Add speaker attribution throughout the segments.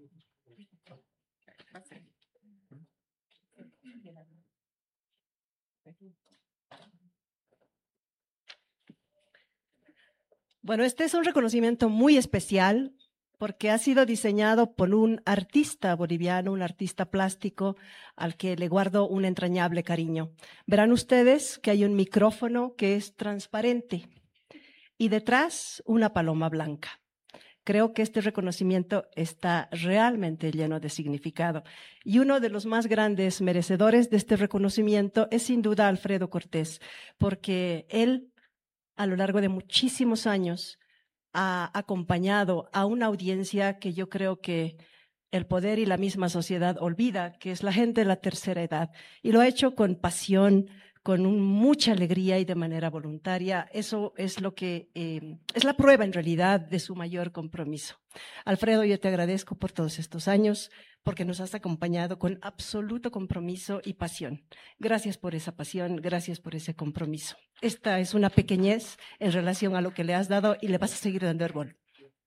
Speaker 1: Bueno, este es un reconocimiento muy especial porque ha sido diseñado por un artista boliviano, un artista plástico al que le guardo un entrañable cariño. Verán ustedes que hay un micrófono que es transparente y detrás una paloma blanca. Creo que este reconocimiento está realmente lleno de significado. Y uno de los más grandes merecedores de este reconocimiento es sin duda Alfredo Cortés, porque él, a lo largo de muchísimos años, ha acompañado a una audiencia que yo creo que el poder y la misma sociedad olvida, que es la gente de la tercera edad. Y lo ha hecho con pasión, con mucha alegría y de manera voluntaria. Eso es lo que es la prueba en realidad de su mayor compromiso. Alfredo, yo te agradezco por todos estos años, porque nos has acompañado con absoluto compromiso y pasión. Gracias por esa pasión, gracias por ese compromiso. Esta es una pequeñez en relación a lo que le has dado y le vas a seguir dando Herbol.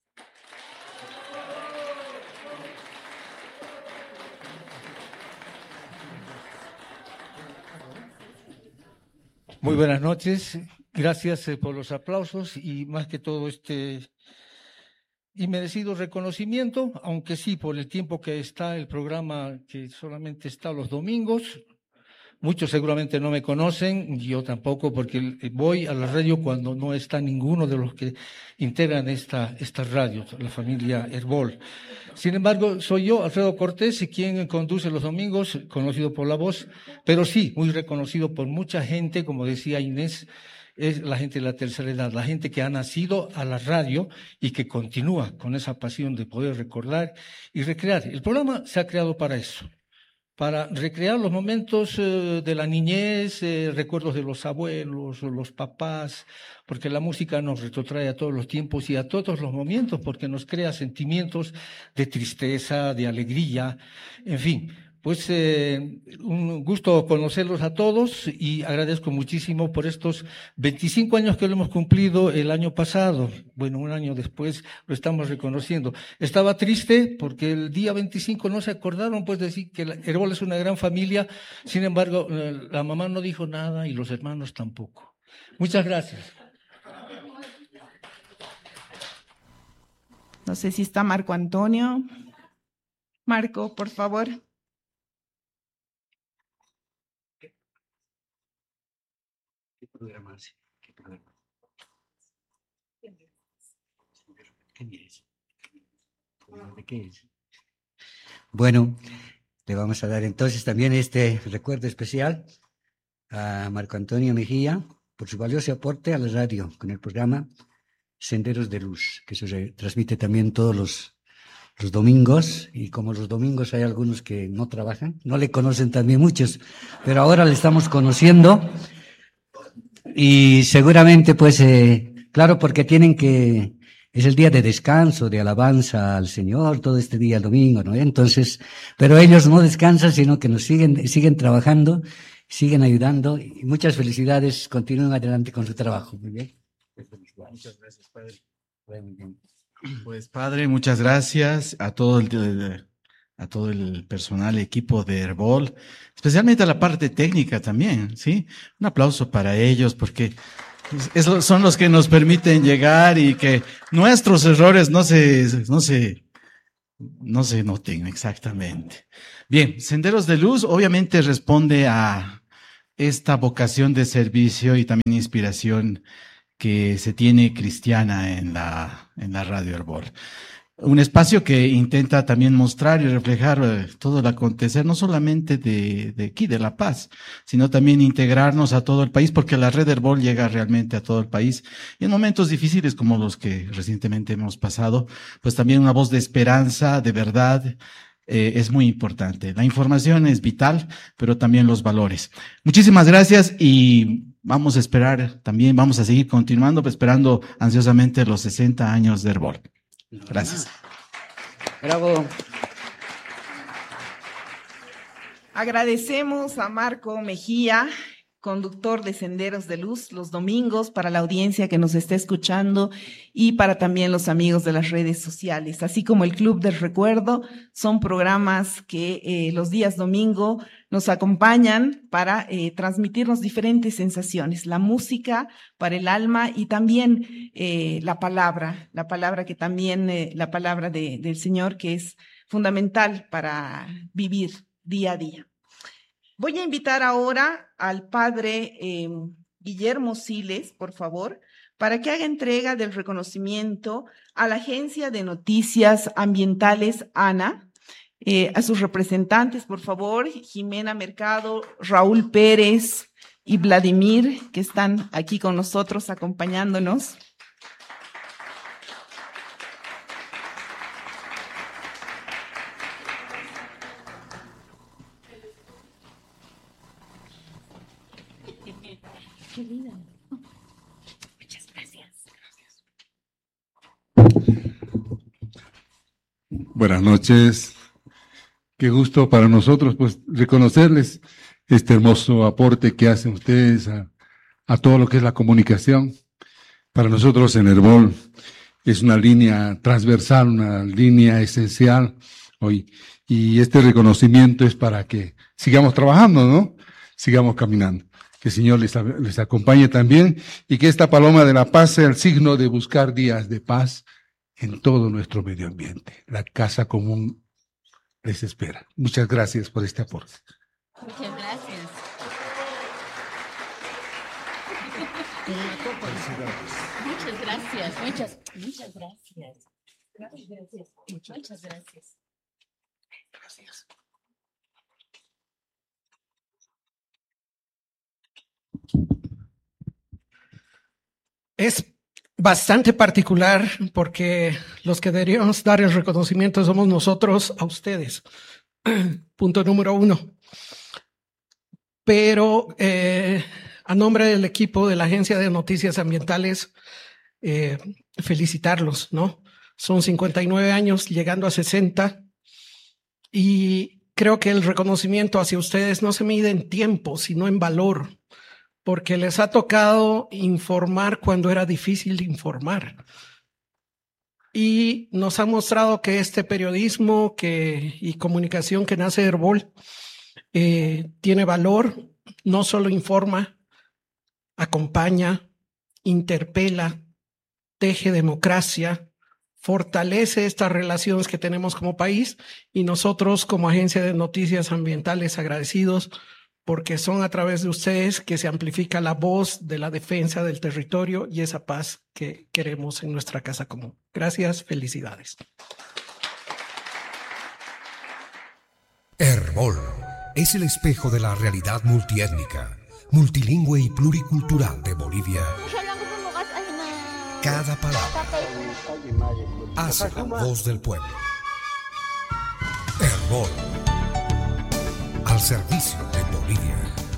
Speaker 2: Muy buenas noches, gracias por los aplausos y más que todo este inmerecido reconocimiento, aunque sí por el tiempo que está el programa, que solamente está los domingos. Muchos seguramente no me conocen, yo tampoco, porque voy a la radio cuando no está ninguno de los que integran esta radio, la familia Herbol. Sin embargo, soy yo, Alfredo Cortés, quien conduce los domingos, conocido por la voz, pero sí, muy reconocido por mucha gente, como decía Inés, es la gente de la tercera edad, la gente que ha nacido a la radio y que continúa con esa pasión de poder recordar y recrear. El programa se ha creado para eso, para recrear los momentos de la niñez, recuerdos de los abuelos, los papás, porque la música nos retrotrae a todos los tiempos y a todos los momentos, porque nos crea sentimientos de tristeza, de alegría, en fin. Pues un gusto conocerlos a todos y agradezco muchísimo por estos 25 años que lo hemos cumplido el año pasado. Bueno, un año después lo estamos reconociendo. Estaba triste porque el día 25 no se acordaron, pues, decir que Herbol es una gran familia. Sin embargo, la mamá no dijo nada y los hermanos tampoco. Muchas gracias.
Speaker 3: No sé si está Marco Antonio. Marco, por favor.
Speaker 4: Bueno, le vamos a dar entonces también este recuerdo especial a Marco Antonio Mejía por su valioso aporte a la radio con el programa Senderos de Luz, que se transmite también todos los domingos, y como los domingos hay algunos que no trabajan, no le conocen también muchos, pero ahora le estamos conociendo y seguramente pues, claro, porque es el día de descanso, de alabanza al Señor, todo este día domingo, ¿no? Entonces, pero ellos no descansan, sino que nos siguen trabajando, siguen ayudando, y muchas felicidades, continúen adelante con su trabajo. Muy bien.
Speaker 5: Muchas gracias, padre. Pues, padre, muchas gracias a todo el personal, equipo de Herbol, especialmente a la parte técnica también, ¿sí? Un aplauso para ellos porque son los que nos permiten llegar y que nuestros errores no se noten exactamente. Bien, Senderos de Luz obviamente responde a esta vocación de servicio y también inspiración que se tiene cristiana en la radio Herbol. Un espacio que intenta también mostrar y reflejar todo el acontecer, no solamente de aquí, de La Paz, sino también integrarnos a todo el país, porque la red Herbol llega realmente a todo el país. Y en momentos difíciles como los que recientemente hemos pasado, pues también una voz de esperanza, de verdad, es muy importante. La información es vital, pero también los valores. Muchísimas gracias y vamos a esperar también, vamos a seguir continuando, esperando ansiosamente los 60 años de Herbol. Gracias.
Speaker 4: Bravo.
Speaker 3: Agradecemos a Marco Mejía, conductor de Senderos de Luz los domingos para la audiencia que nos está escuchando y para también los amigos de las redes sociales, así como el Club del Recuerdo. Son programas que los días domingo nos acompañan para transmitirnos diferentes sensaciones, la música para el alma y también la palabra que también, la palabra del Señor, que es fundamental para vivir día a día. Voy a invitar ahora al padre Guillermo Siles, por favor, para que haga entrega del reconocimiento a la Agencia de Noticias Ambientales ANA, a sus representantes, por favor, Jimena Mercado, Raúl Pérez y Vladimir, que están aquí con nosotros acompañándonos.
Speaker 6: Muchas gracias.
Speaker 7: Buenas noches. Qué gusto para nosotros, pues, reconocerles este hermoso aporte que hacen ustedes a todo lo que es la comunicación. Para nosotros en Herbol es una línea transversal, una línea esencial hoy. Y este reconocimiento es para que sigamos trabajando, ¿no? Sigamos caminando. Que el Señor les acompañe también y que esta paloma de la paz sea el signo de buscar días de paz en todo nuestro medio ambiente. La casa común les espera. Muchas gracias por este aporte.
Speaker 6: Muchas gracias. Muchas gracias. Muchas gracias. Muchas gracias.
Speaker 7: Gracias.
Speaker 8: Es bastante particular porque los que deberíamos dar el reconocimiento somos nosotros a ustedes. Punto número 1. Pero a nombre del equipo de la Agencia de Noticias Ambientales, felicitarlos, ¿no? Son 59 años, llegando a 60, y creo que el reconocimiento hacia ustedes no se mide en tiempo, sino en valor, porque les ha tocado informar cuando era difícil informar. Y nos ha mostrado que este periodismo y comunicación que nace de Herbol tiene valor, no solo informa, acompaña, interpela, teje democracia, fortalece estas relaciones que tenemos como país, y nosotros como Agencia de Noticias Ambientales agradecidos porque son a través de ustedes que se amplifica la voz de la defensa del territorio y esa paz que queremos en nuestra casa común. Gracias, felicidades.
Speaker 9: Herbol es el espejo de la realidad multiétnica, multilingüe y pluricultural de Bolivia. Cada palabra hace la voz del pueblo. Herbol, al servicio de Bolivia.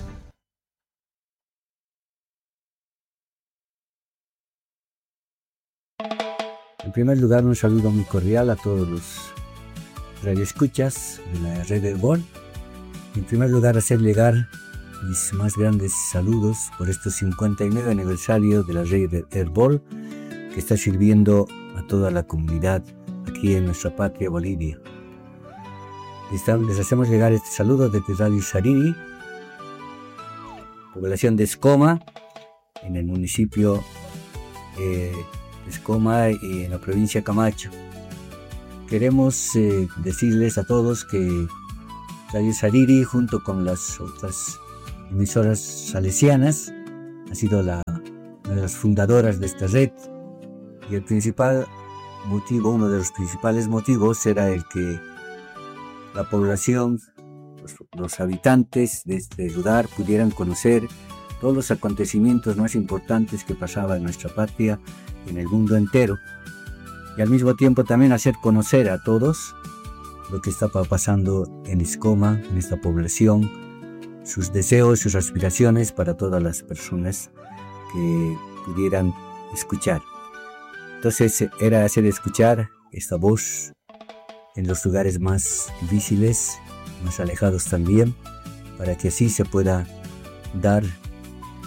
Speaker 4: En primer lugar, un saludo muy cordial a todos los radioescuchas de la red Herbol. En primer lugar, hacer llegar mis más grandes saludos por estos 59 aniversarios de la red Herbol, que está sirviendo a toda la comunidad aquí en nuestra patria Bolivia. Les hacemos llegar este saludo desde Radio Sariri, población de Escoma, en el municipio de Escoma y en la provincia de Camacho. Queremos decirles a todos que Radio Sariri, junto con las otras emisoras salesianas, ha sido una de las fundadoras de esta red, y el principal motivo, uno de los principales motivos, era el que la población, los habitantes de este lugar pudieran conocer todos los acontecimientos más importantes que pasaban en nuestra patria y en el mundo entero, y al mismo tiempo también hacer conocer a todos lo que estaba pasando en Escoma, en esta población, sus deseos, sus aspiraciones para todas las personas que pudieran escuchar. Entonces era hacer escuchar esta voz en los lugares más difíciles, más alejados también, para que así se pueda dar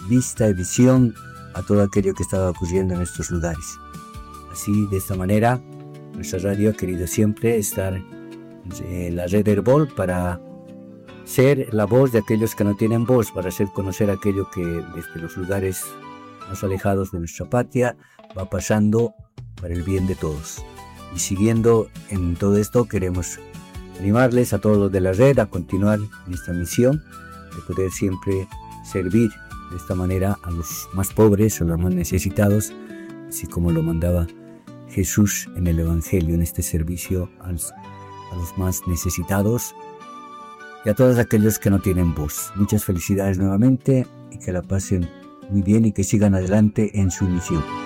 Speaker 4: vista y visión a todo aquello que estaba ocurriendo en estos lugares. Así, de esta manera, nuestra radio ha querido siempre estar en la red Herbol para ser la voz de aquellos que no tienen voz, para hacer conocer aquello que desde los lugares más alejados de nuestra patria va pasando para el bien de todos. Y siguiendo en todo esto, queremos animarles a todos los de la red a continuar en esta misión de poder siempre servir de esta manera a los más pobres, a los más necesitados, así como lo mandaba Jesús en el Evangelio, en este servicio a los más necesitados y a todos aquellos que no tienen voz. Muchas felicidades nuevamente y que la pasen muy bien y que sigan adelante en su misión.